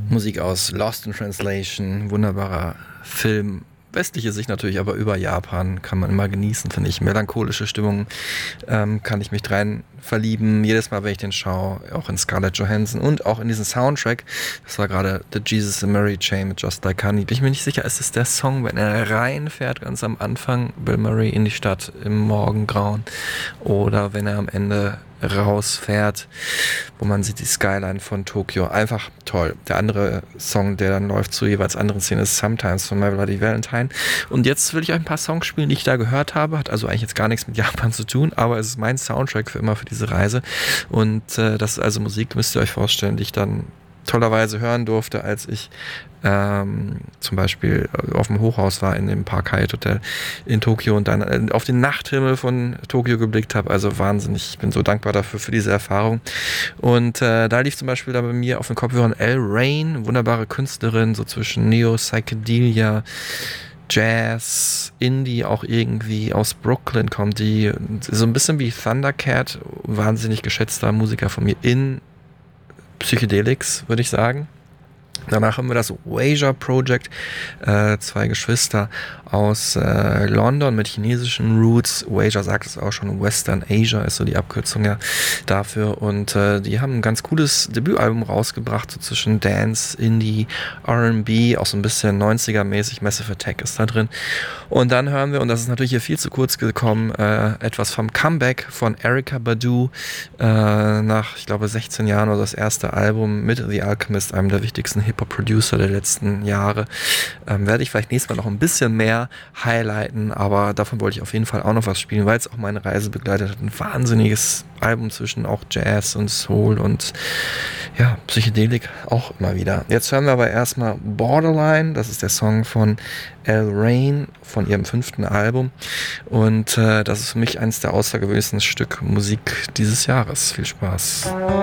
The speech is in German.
Musik aus Lost in Translation, wunderbarer Film. Westliche Sicht natürlich, aber über Japan kann man immer genießen, finde ich. Melancholische Stimmung kann ich mich rein verlieben. Jedes Mal, wenn ich den schaue, auch in Scarlett Johansson und auch in diesen Soundtrack. Das war gerade The Jesus and Mary Chain mit Just Like Honey. Bin ich mir nicht sicher, ist es der Song, wenn er reinfährt, ganz am Anfang, Bill Murray in die Stadt im Morgengrauen, oder wenn er am Ende rausfährt, wo man sieht die Skyline von Tokio. Einfach toll. Der andere Song, der dann läuft zu jeweils anderen Szenen, ist Sometimes von My Bloody Valentine. Und jetzt will ich euch ein paar Songs spielen, die ich da gehört habe. Hat also eigentlich jetzt gar nichts mit Japan zu tun, aber es ist mein Soundtrack für immer für diese Reise. Und das ist also Musik, müsst ihr euch vorstellen, die ich dann tollerweise hören durfte, als ich zum Beispiel auf dem Hochhaus war in dem Park Hyatt Hotel in Tokio und dann auf den Nachthimmel von Tokio geblickt habe. Also wahnsinnig, ich bin so dankbar dafür, für diese Erfahrung. Und da lief zum Beispiel da bei mir auf den Kopfhörern Elle Rain, wunderbare Künstlerin, so zwischen Neo, Psychedelia, Jazz, Indie, auch irgendwie aus Brooklyn kommt die, so ein bisschen wie Thundercat, wahnsinnig geschätzter Musiker von mir in Psychedelics, würde ich sagen. Danach haben wir das Wasia Project, zwei Geschwister aus London mit chinesischen Roots. Wasia sagt es auch schon, Western Asia ist so die Abkürzung ja dafür. Und die haben ein ganz cooles Debütalbum rausgebracht, so zwischen Dance, Indie, R&B, auch so ein bisschen 90er-mäßig, Massive Attack ist da drin. Und dann hören wir, und das ist natürlich hier viel zu kurz gekommen, etwas vom Comeback von Erykah Badu nach, ich glaube, 16 Jahren, oder das erste Album mit The Alchemist, einem der wichtigsten Hip-Hop-Producer der letzten Jahre. Werde ich vielleicht nächstes Mal noch ein bisschen mehr highlighten, aber davon wollte ich auf jeden Fall auch noch was spielen, weil es auch meine Reise begleitet hat. Ein wahnsinniges Album zwischen auch Jazz und Soul und ja, Psychedelik auch immer wieder. Jetzt hören wir aber erstmal Borderline, das ist der Song von Elle Rain von ihrem 5. Album und das ist für mich eines der außergewöhnlichsten Stück Musik dieses Jahres. Viel Spaß.